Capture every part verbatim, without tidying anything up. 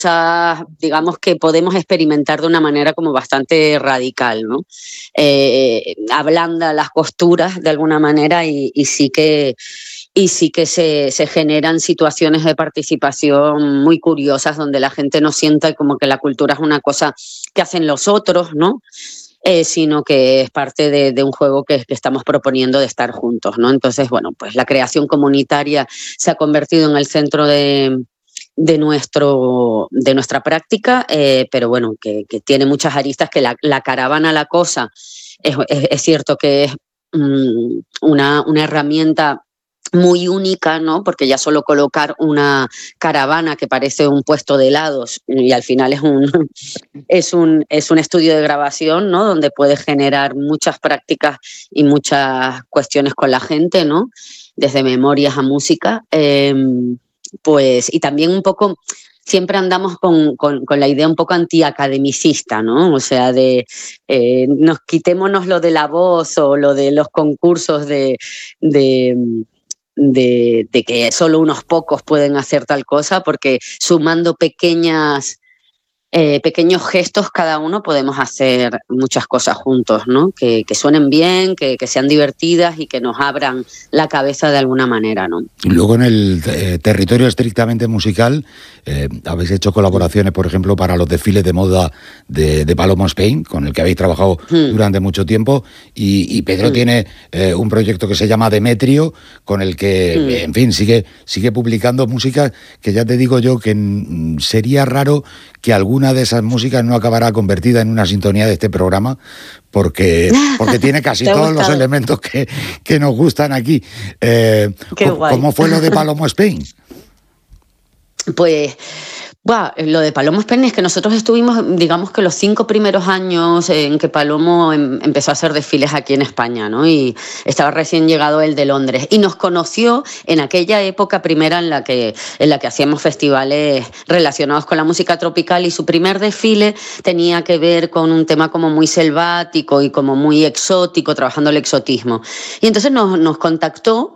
digamos que podemos experimentar de una manera como bastante radical, ¿no? Eh, ablanda las costuras de alguna manera y, y sí que, y sí que se, se generan situaciones de participación muy curiosas donde la gente no sienta como que la cultura es una cosa que hacen los otros, ¿no? Eh, sino que es parte de, de un juego que, que estamos proponiendo de estar juntos, ¿no? Entonces, bueno, pues la creación comunitaria se ha convertido en el centro de de, nuestro, de nuestra práctica, eh, pero bueno, que, que tiene muchas aristas, que la, la caravana La Cosa es, es, es cierto que es um, una, una herramienta muy única, ¿no? Porque ya solo colocar una caravana que parece un puesto de helados y al final es un, es un, es un estudio de grabación, ¿no? Donde puedes generar muchas prácticas y muchas cuestiones con la gente, ¿no? Desde memorias a música. Eh, Pues, y también un poco, siempre andamos con, con, con la idea un poco antiacademicista, ¿no? O sea, de eh, nos quitémonos lo de la voz o lo de los concursos de, de, de, de que solo unos pocos pueden hacer tal cosa, porque sumando pequeñas... Eh, pequeños gestos cada uno podemos hacer muchas cosas juntos, ¿no? Que, que suenen bien, que, que sean divertidas y que nos abran la cabeza de alguna manera, ¿no? Y luego en el eh, territorio estrictamente musical eh, habéis hecho colaboraciones, por ejemplo, para los desfiles de moda de, de Palomo Spain, con el que habéis trabajado mm. durante mucho tiempo, y, y Pedro mm. tiene eh, un proyecto que se llama Demetrio, con el que, mm. en fin, sigue, sigue publicando música que ya te digo yo que mm, sería raro que alguna de esas músicas no acabará convertida en una sintonía de este programa, porque, porque tiene casi todos los elementos que, que nos gustan aquí. Eh, ¿Cómo fue lo de Palomo Spain? Pues... Bueno, lo de Palomo Spain es que nosotros estuvimos, digamos que los cinco primeros años en que Palomo em, empezó a hacer desfiles aquí en España, ¿no? Y estaba recién llegado él de Londres. Y nos conoció en aquella época primera en la que, en la que hacíamos festivales relacionados con la música tropical, y su primer desfile tenía que ver con un tema como muy selvático y como muy exótico, trabajando el exotismo. Y entonces nos, nos contactó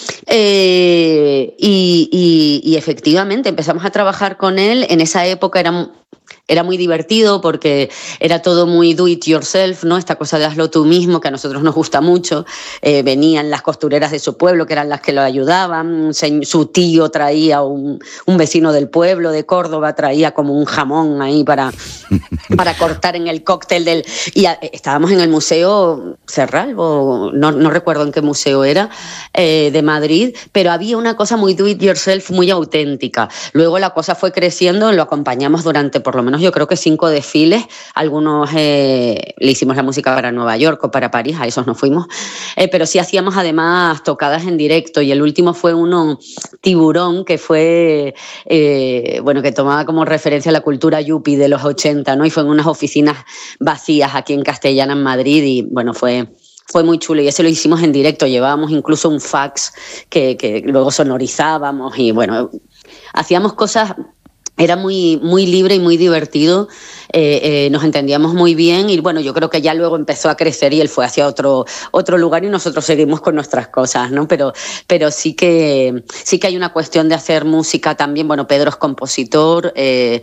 eh, y, y, y efectivamente empezamos a trabajar con él. En esa época era, era muy divertido porque era todo muy do it yourself, ¿no? Esta cosa de hazlo tú mismo, que a nosotros nos gusta mucho. Eh, venían las costureras de su pueblo, que eran las que lo ayudaban. Su tío traía, un, un vecino del pueblo de Córdoba traía como un jamón ahí para, para cortar en el cóctel del... Y a, estábamos en el Museo Cerralbo, no, no recuerdo en qué museo era, eh, de Madrid, pero había una cosa muy do it yourself, muy auténtica. Luego la cosa fue creciendo, lo acompañamos durante por lo menos yo creo que cinco desfiles. Algunos eh, le hicimos la música para Nueva York o para París, a esos no fuimos, eh, pero sí hacíamos además tocadas en directo, y el último fue uno, Tiburón, que fue eh, bueno, que tomaba como referencia la cultura yuppie de los ochenta, ¿no? Y fue en unas oficinas vacías aquí en Castellana, en Madrid, y bueno, fue... Fue muy chulo, y ese lo hicimos en directo. Llevábamos incluso un fax que, que luego sonorizábamos, y bueno, hacíamos cosas. Era muy, muy libre y muy divertido, eh, eh, nos entendíamos muy bien, y bueno, yo creo que ya luego empezó a crecer y él fue hacia otro, otro lugar y nosotros seguimos con nuestras cosas, ¿no? Pero, pero sí que, sí que hay una cuestión de hacer música también. Bueno, Pedro es compositor, eh,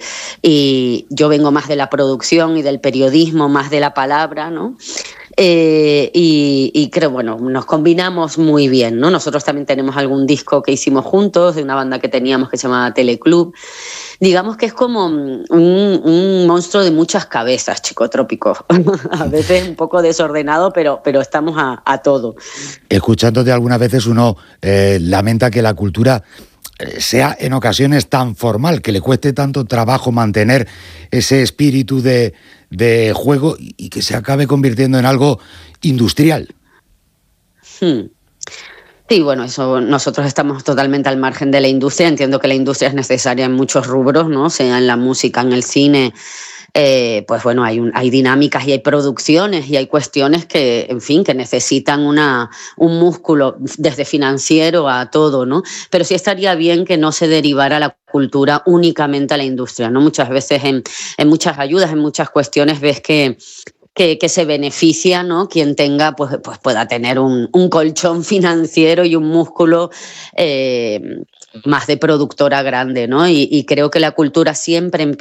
y yo vengo más de la producción y del periodismo, más de la palabra, ¿no? Eh, y, y creo, bueno, nos combinamos muy bien, ¿no? Nosotros también tenemos algún disco que hicimos juntos de una banda que teníamos que se llamaba Teleclub. Digamos que es como un, un monstruo de muchas cabezas, Chicotrópico. A veces un poco desordenado, pero, pero estamos a, a todo. Escuchándote algunas veces uno eh, lamenta que la cultura sea en ocasiones tan formal, que le cueste tanto trabajo mantener ese espíritu de, de juego y que se acabe convirtiendo en algo industrial. Hmm. Sí, bueno, eso, nosotros estamos totalmente al margen de la industria. Entiendo que la industria es necesaria en muchos rubros, ¿no? Sea en la música, en el cine. Eh, pues bueno, hay, un, hay dinámicas y hay producciones y hay cuestiones que, en fin, que necesitan una, un músculo desde financiero a todo, ¿no? Pero sí estaría bien que no se derivara la cultura únicamente a la industria, ¿no? Muchas veces en, en muchas ayudas, en muchas cuestiones ves que que, que se beneficia, ¿no? Quien tenga, pues, pues pueda tener un, un colchón financiero y un músculo eh, más de productora grande, ¿no? Y, y creo que la cultura siempre empieza